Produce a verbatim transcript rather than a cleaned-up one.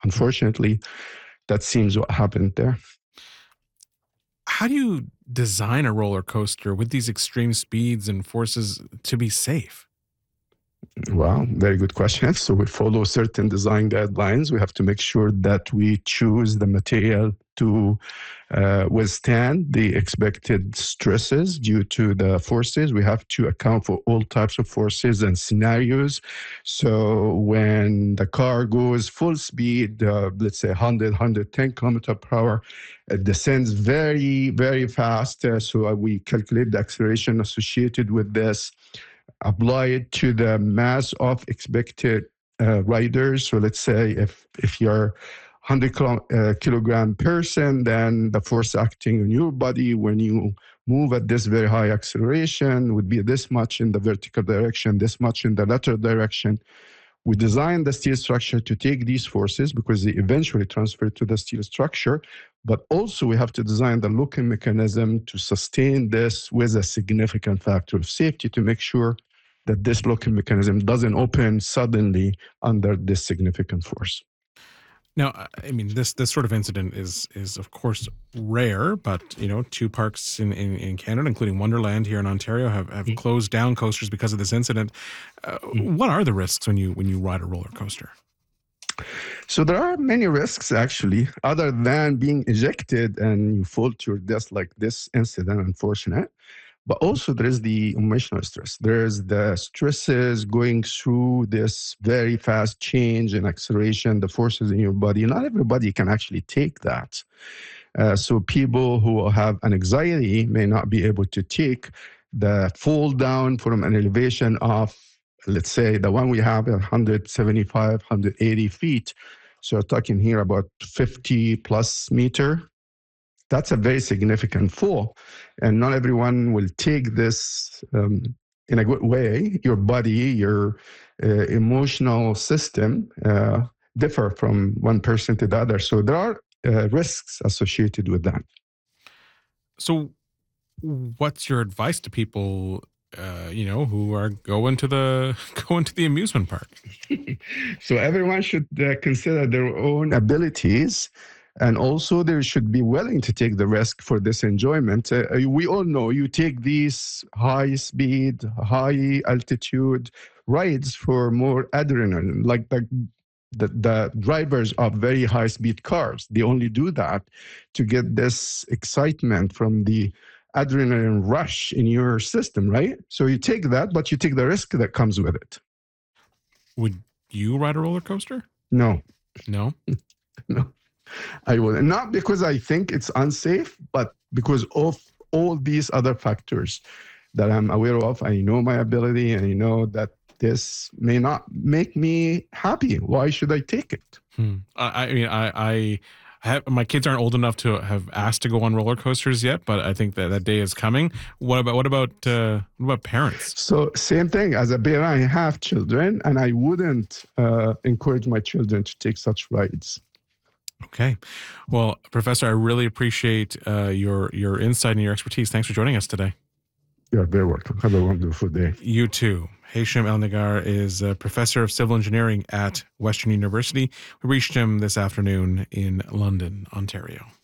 unfortunately, that seems what happened there. How do you design a roller coaster with these extreme speeds and forces to be safe? Well, very good question. So we follow certain design guidelines. We have to make sure that we choose the material to uh, withstand the expected stresses due to the forces. We have to account for all types of forces and scenarios. So when the car goes full speed, uh, let's say one hundred, one hundred ten kilometer per hour, it descends very, very fast. Uh, so we calculate the acceleration associated with this, apply it to the mass of expected uh, riders. So let's say if if you're one hundred kilo, uh, kilogram person, then the force acting on your body when you move at this very high acceleration would be this much in the vertical direction, this much in the lateral direction. We designed the steel structure to take these forces because they eventually transfer to the steel structure, but also we have to design the locking mechanism to sustain this with a significant factor of safety to make sure that this locking mechanism doesn't open suddenly under this significant force. Now, I I mean, this this sort of incident is is of course rare, but you know, two parks in, in, in Canada, including Wonderland here in Ontario, have, have closed down coasters because of this incident. Uh, what are the risks when you when you ride a roller coaster? So there are many risks actually, other than being ejected and you fall to your death like this incident, unfortunate. But also there is the emotional stress. There's the stresses going through this very fast change and acceleration, the forces in your body. Not everybody can actually take that. Uh, so people who have an anxiety may not be able to take the fall down from an elevation of, let's say, the one we have at one hundred seventy-five, one hundred eighty feet. So we're talking here about fifty plus meter. That's a very significant fall. And not everyone will take this um, in a good way. Your body, your uh, emotional system uh, differ from one person to the other. So there are uh, risks associated with that. So, what's your advice to people, uh, you know, who are going to the going to the amusement park? So everyone should uh, consider their own abilities. And also, they should be willing to take the risk for this enjoyment. Uh, we all know you take these high speed, high altitude rides for more adrenaline, like the, the, the drivers of very high speed cars. They only do that to get this excitement from the adrenaline rush in your system, right? So you take that, but you take the risk that comes with it. Would you ride a roller coaster? No, No. no. I will not because I think it's unsafe, but because of all these other factors that I'm aware of. I know my ability and I know that this may not make me happy. Why should I take it? Hmm. I, I mean, I, I have, my kids aren't old enough to have asked to go on roller coasters yet, but I think that that day is coming. What about what about uh, what about parents? So same thing. As a parent, I have children, and I wouldn't uh, encourage my children to take such rides. Okay. Well, Professor, I really appreciate uh, your your insight and your expertise. Thanks for joining us today. You're very welcome. Have a wonderful day. You too. Hesham El-Nagar is a professor of civil engineering at Western University. We reached him this afternoon in London, Ontario.